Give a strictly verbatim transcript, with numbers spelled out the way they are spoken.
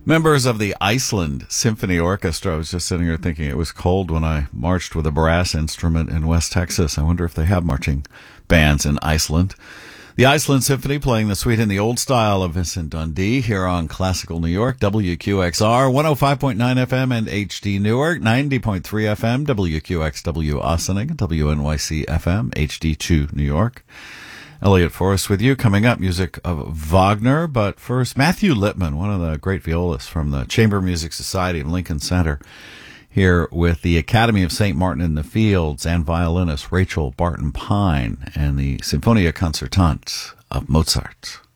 Members of the Iceland Symphony Orchestra. I was just sitting here thinking it was cold when I marched with a brass instrument in West Texas. I wonder if they have marching bands in Iceland. The Iceland Symphony playing the suite in the old style of Vincent Dundee here on Classical New York, W Q X R, one oh five point nine F M and H D Newark, ninety point three F M, W Q X W Ossining, W N Y C F M, H D two New York. Elliot Forrest with you. Coming up, music of Wagner, but first, Matthew Lippman, one of the great violists from the Chamber Music Society of Lincoln Center, here with the Academy of Saint Martin in the Fields and violinist Rachel Barton Pine and the Sinfonia Concertante of Mozart.